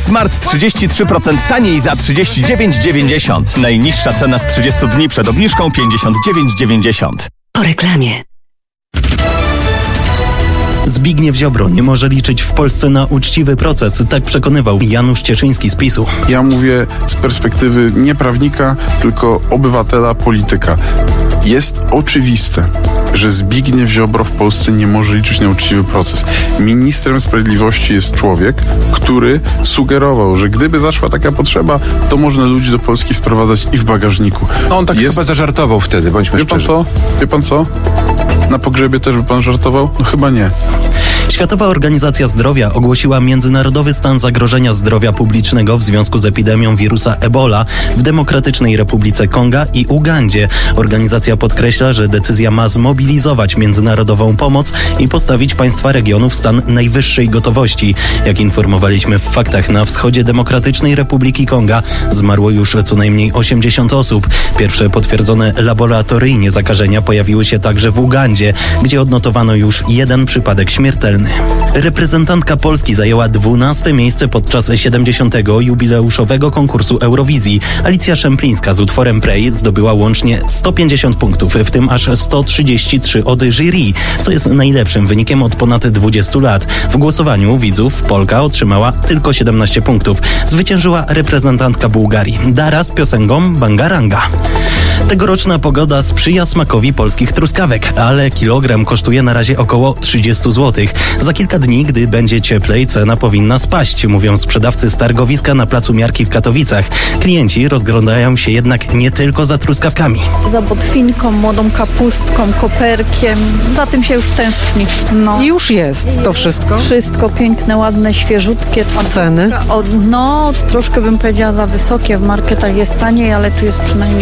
Smart 33% taniej za 39,90. Najniższa cena z 30 dni przed obniżką 59,90. Po reklamie. Zbigniew Ziobro nie może liczyć w Polsce na uczciwy proces, tak przekonywał Janusz Cieszyński z PiS-u. Ja mówię z perspektywy nie prawnika, tylko obywatela, polityka. Jest oczywiste, że Zbigniew Ziobro w Polsce nie może liczyć na uczciwy proces. Ministrem Sprawiedliwości jest człowiek, który sugerował, że gdyby zaszła taka potrzeba, to można ludzi do Polski sprowadzać i w bagażniku. No on tak chyba zażartował wtedy, bądźmy szczerzy. Wie pan co? Na pogrzebie też by pan żartował? No chyba nie. Światowa Organizacja Zdrowia ogłosiła międzynarodowy stan zagrożenia zdrowia publicznego w związku z epidemią wirusa Ebola w Demokratycznej Republice Konga i Ugandzie. Organizacja podkreśla, że decyzja ma zmobilizować międzynarodową pomoc i postawić państwa regionu w stan najwyższej gotowości. Jak informowaliśmy w faktach, na wschodzie Demokratycznej Republiki Konga zmarło już co najmniej 80 osób. Pierwsze potwierdzone laboratoryjnie zakażenia pojawiły się także w Ugandzie, gdzie odnotowano już jeden przypadek śmiertelny. Reprezentantka Polski zajęła 12. miejsce podczas 70. jubileuszowego konkursu Eurowizji. Alicja Szemplińska z utworem Pray zdobyła łącznie 150 punktów, w tym aż 133 od jury, co jest najlepszym wynikiem od ponad 20 lat. W głosowaniu widzów Polka otrzymała tylko 17 punktów. Zwyciężyła reprezentantka Bułgarii Dara z piosenką Bangaranga. Tegoroczna pogoda sprzyja smakowi polskich truskawek, ale kilogram kosztuje na razie około 30 zł. Za kilka dni, gdy będzie cieplej, cena powinna spaść, mówią sprzedawcy z targowiska na Placu Miarki w Katowicach. Klienci rozglądają się jednak nie tylko za truskawkami. Za botwinką, młodą kapustką, koperkiem. Za tym się już tęskni. No. I już jest to wszystko? Wszystko piękne, ładne, świeżutkie. A ceny? Troszkę bym powiedziała za wysokie. W marketach jest taniej, ale tu jest przynajmniej